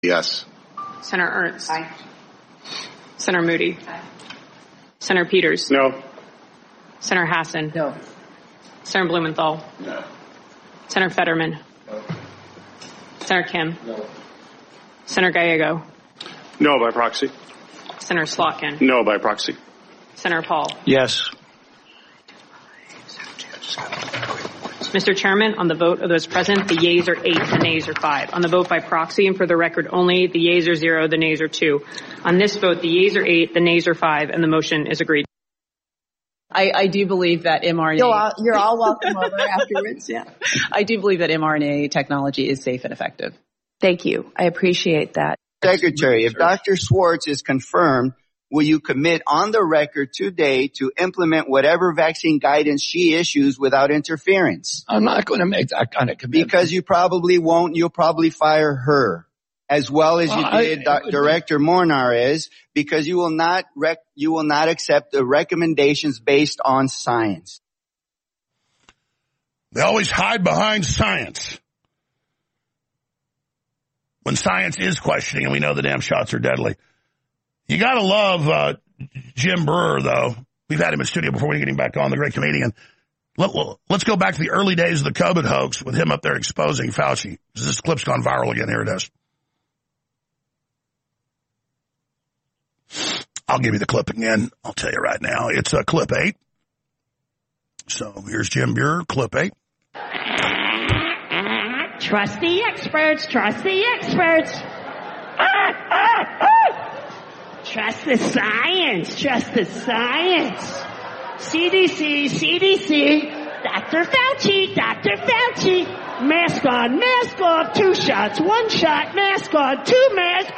Yes. Senator Ernst. Aye. Senator Moody. Aye. Senator Peters. No. Senator Hassan. No. Senator Blumenthal. No. Senator Fetterman. No. Senator Kim. No. Senator Gallego. No by proxy. Senator Slotkin. No by proxy. Senator Paul. Yes. Mr. Chairman, on the vote of those present, the yeas are 8, the nays are 5. On the vote by proxy, and for the record only, the yeas are 0, the nays are 2. On this vote, the yeas are 8, the nays are 5, and the motion is agreed. I do believe that mRNA... You're all welcome over afterwards, yeah. I do believe that mRNA technology is safe and effective. Thank you. I appreciate that. Secretary, if Dr. Schwartz is confirmed, will you commit on the record today to implement whatever vaccine guidance she issues without interference? I'm not going to make that kind of commitment. Because you probably won't. You'll probably fire her as well as you did Director Mornarez, because you will not accept the recommendations based on science. They always hide behind science. When science is questioning, and we know the damn shots are deadly. You got to love Jim Brewer, though. We've had him in studio before we get him back on, the great comedian. Let's go back to the early days of the COVID hoax with him up there exposing Fauci. This clip's gone viral again. Here it is. I'll give you the clip again. I'll tell you right now. It's clip 8. So here's Jim Brewer, clip 8. Trust the experts. Trust the experts. Trust the science. Trust the science. CDC, CDC. Dr. Fauci, Dr. Fauci. Mask on, mask off. 2 shots, 1 shot. Mask on, 2 masks.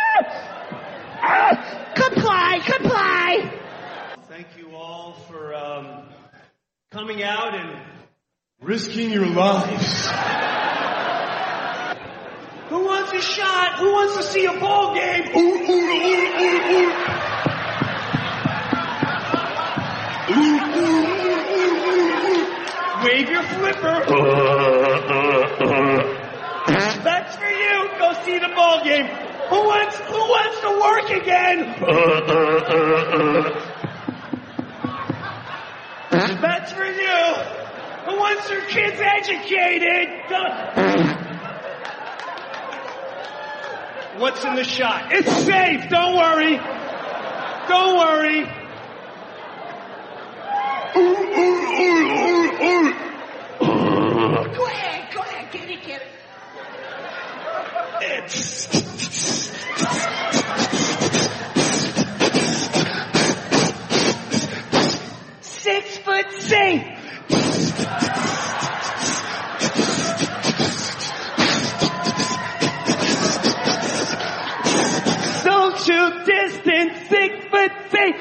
Comply, comply. Thank you all for coming out and risking your lives. Who wants a shot? Who wants to see a ball game? Wave your flipper. That's for you. Go see the ball game. Who wants to work again? That's for you. Who wants their kids educated? What's in the shot? It's safe. Don't worry. Don't worry. Go ahead. Get it. It's 6 foot safe. Social distance, 6 foot safe.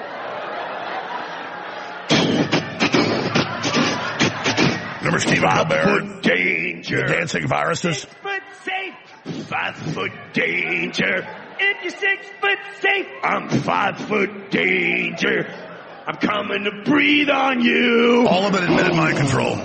Remember Steve Colbert? Danger. The dancing viruses? 6 foot safe. 5 foot danger. If you're 6 foot safe, I'm 5 foot danger. I'm coming to breathe on you. All of it admitted mind control.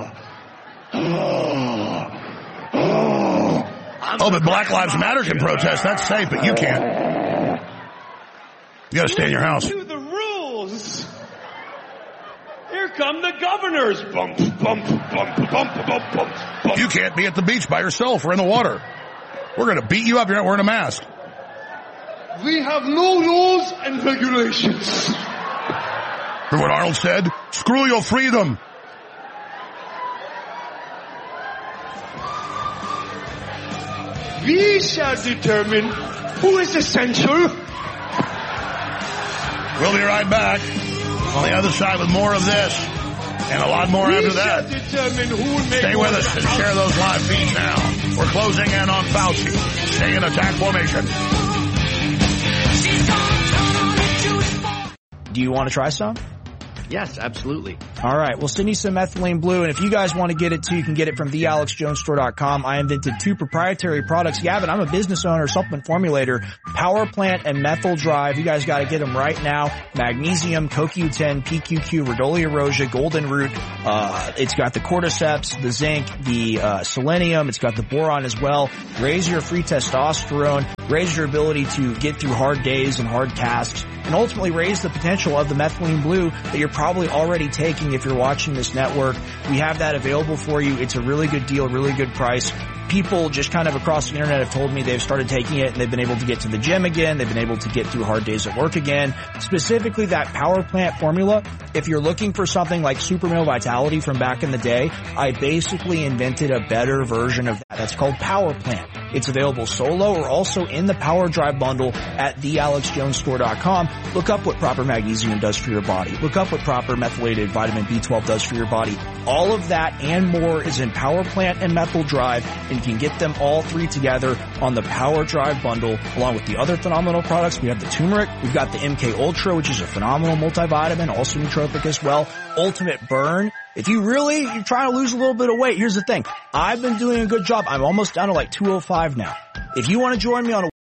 Oh, but Black Lives Matter can protest. That's safe, but you can't. You got to stay in your house. To the rules. Here come the governors. Bump, bump, bump, bump, bump, bump. You can't be at the beach by yourself or in the water. We're going to beat you up. You're not wearing a mask. We have no rules and regulations. Remember what Arnold said? Screw your freedom. We shall determine who is essential. We'll be right back on the other side with more of this and a lot more after that. Stay with us and share those live feeds now. We're closing in on Fauci. Stay in attack formation. Do you want to try some? Yes, absolutely. All right. Well, send me some methylene blue. And if you guys want to get it too, you can get it from thealexjonesstore.com. I invented 2 proprietary products. Gavin, I'm a business owner, supplement formulator, Power Plant and Methyl Drive. You guys got to get them right now. Magnesium, CoQ10, PQQ, Rhodolia rosea, golden root. It's got the cordyceps, the zinc, the selenium. It's got the boron as well. Raise your free testosterone. Raise your ability to get through hard days and hard tasks, and ultimately raise the potential of the methylene blue that you're probably already taking if you're watching this network. We have that available for you. It's a really good deal, really good price. People just kind of across the internet have told me they've started taking it and they've been able to get to the gym again. They've been able to get through hard days at work again. Specifically that Power Plant formula, if you're looking for something like Super Male Vitality from back in the day, I basically invented a better version of that. That's called Power Plant. It's available solo or also in the Power Drive bundle at thealexjonesstore.com. Look up what proper magnesium does for your body. Look up what proper methylated vitamin B12 does for your body. All of that and more is in Power Plant and Methyl Drive, and you can get them all 3 together on the Power Drive bundle along with the other phenomenal products. We have the turmeric. We've got the MK Ultra, which is a phenomenal multivitamin, also nootropic as well. Ultimate Burn. If you're trying to lose a little bit of weight, here's the thing. I've been doing a good job. I'm almost down to like 205 now. If you want to join me on a